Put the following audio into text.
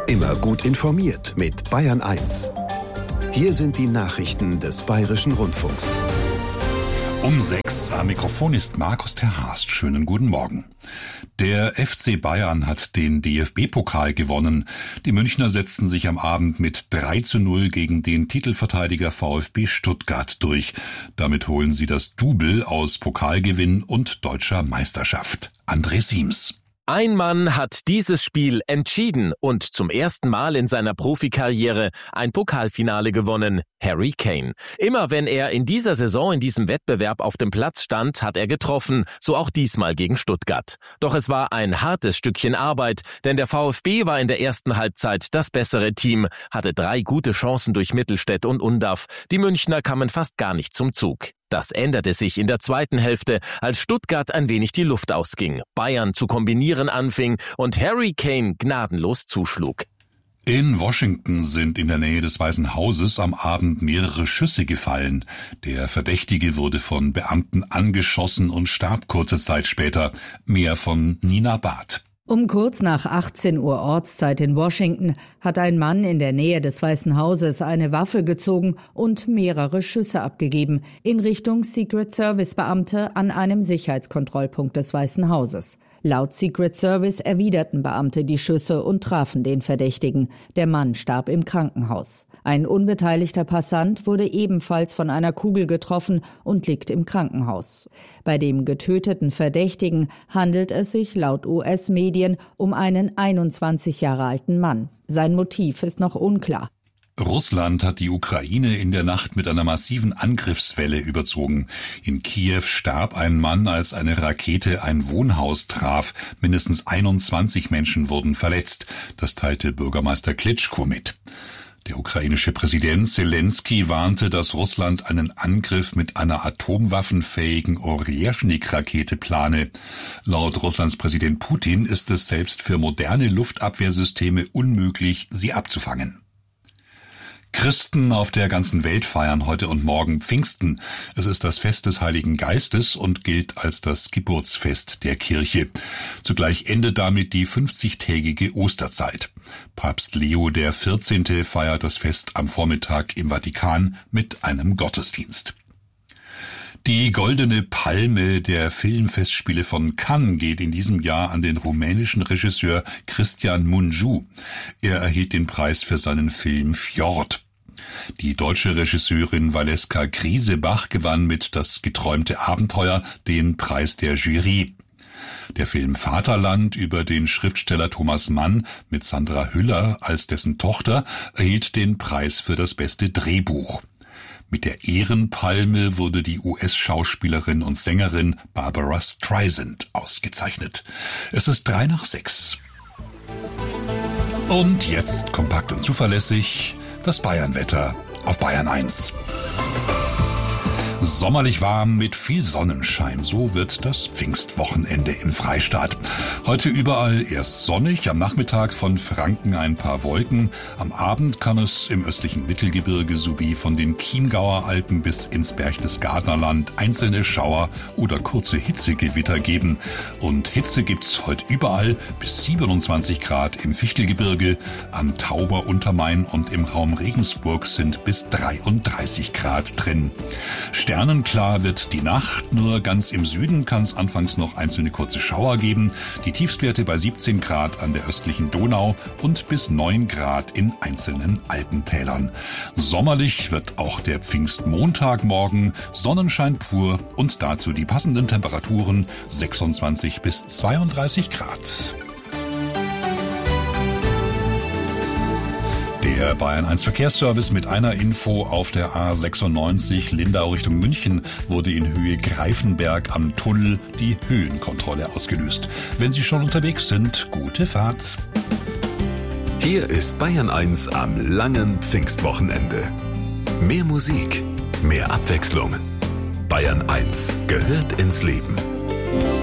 Immer gut informiert mit Bayern 1. Hier sind die Nachrichten des Bayerischen Rundfunks. Um 6 am Mikrofon ist Markus Terhast. Schönen guten Morgen. Der FC Bayern hat den DFB-Pokal gewonnen. Die Münchner setzten sich am Abend mit 3:0 gegen den Titelverteidiger VfB Stuttgart durch. Damit holen sie das Double aus Pokalgewinn und deutscher Meisterschaft. André Siems. Ein Mann hat dieses Spiel entschieden und zum ersten Mal in seiner Profikarriere ein Pokalfinale gewonnen: Harry Kane. Immer wenn er in dieser Saison in diesem Wettbewerb auf dem Platz stand, hat er getroffen, so auch diesmal gegen Stuttgart. Doch es war ein hartes Stückchen Arbeit, denn der VfB war in der ersten Halbzeit das bessere Team, hatte 3 gute Chancen durch Mittelstädt und Undav. Die Münchner kamen fast gar nicht zum Zug. Das änderte sich in der zweiten Hälfte, als Stuttgart ein wenig die Luft ausging, Bayern zu kombinieren anfing und Harry Kane gnadenlos zuschlug. In Washington sind in der Nähe des Weißen Hauses am Abend mehrere Schüsse gefallen. Der Verdächtige wurde von Beamten angeschossen und starb kurze Zeit später. Mehr von Nina Barth. Um kurz nach 18 Uhr Ortszeit in Washington hat ein Mann in der Nähe des Weißen Hauses eine Waffe gezogen und mehrere Schüsse abgegeben in Richtung Secret Service Beamte an einem Sicherheitskontrollpunkt des Weißen Hauses. Laut Secret Service erwiderten Beamte die Schüsse und trafen den Verdächtigen. Der Mann starb im Krankenhaus. Ein unbeteiligter Passant wurde ebenfalls von einer Kugel getroffen und liegt im Krankenhaus. Bei dem getöteten Verdächtigen handelt es sich laut US-Medien um einen 21 Jahre alten Mann. Sein Motiv ist noch unklar. Russland hat die Ukraine in der Nacht mit einer massiven Angriffswelle überzogen. In Kiew starb ein Mann, als eine Rakete ein Wohnhaus traf. Mindestens 21 Menschen wurden verletzt. Das teilte Bürgermeister Klitschko mit. Der ukrainische Präsident Selenskyj warnte, dass Russland einen Angriff mit einer atomwaffenfähigen Orjschnik-Rakete plane. Laut Russlands Präsident Putin ist es selbst für moderne Luftabwehrsysteme unmöglich, sie abzufangen. Christen auf der ganzen Welt feiern heute und morgen Pfingsten. Es ist das Fest des Heiligen Geistes und gilt als das Geburtsfest der Kirche. Zugleich endet damit die 50-tägige Osterzeit. Papst Leo XIV. Feiert das Fest am Vormittag im Vatikan mit einem Gottesdienst. Die Goldene Palme der Filmfestspiele von Cannes geht in diesem Jahr an den rumänischen Regisseur Cristian Mungiu. Er erhielt den Preis für seinen Film Fjord. Die deutsche Regisseurin Valeska Griesebach gewann mit Das geträumte Abenteuer den Preis der Jury. Der Film Vaterland über den Schriftsteller Thomas Mann mit Sandra Hüller als dessen Tochter erhielt den Preis für das beste Drehbuch. Mit der Ehrenpalme wurde die US-Schauspielerin und Sängerin Barbara Streisand ausgezeichnet. Es ist 5:03. Und jetzt kompakt und zuverlässig das Bayernwetter auf Bayern 1. Sommerlich warm mit viel Sonnenschein, so wird das Pfingstwochenende im Freistaat. Heute überall erst sonnig, am Nachmittag von Franken ein paar Wolken. Am Abend kann es im östlichen Mittelgebirge sowie von den Chiemgauer Alpen bis ins Berchtesgadenerland einzelne Schauer oder kurze Hitzegewitter geben. Und Hitze gibt's heute überall, bis 27 Grad im Fichtelgebirge, am Tauber Untermain und im Raum Regensburg sind bis 33 Grad drin. Sternenklar wird die Nacht, nur ganz im Süden kann es anfangs noch einzelne kurze Schauer geben. Die Tiefstwerte bei 17 Grad an der östlichen Donau und bis 9 Grad in einzelnen Alpentälern. Sommerlich wird auch der Pfingstmontag morgen, Sonnenschein pur und dazu die passenden Temperaturen 26 bis 32 Grad. Der Bayern 1 Verkehrsservice mit einer Info: auf der A96 Lindau Richtung München wurde in Höhe Greifenberg am Tunnel die Höhenkontrolle ausgelöst. Wenn Sie schon unterwegs sind, gute Fahrt. Hier ist Bayern 1 am langen Pfingstwochenende. Mehr Musik, mehr Abwechslung. Bayern 1 gehört ins Leben.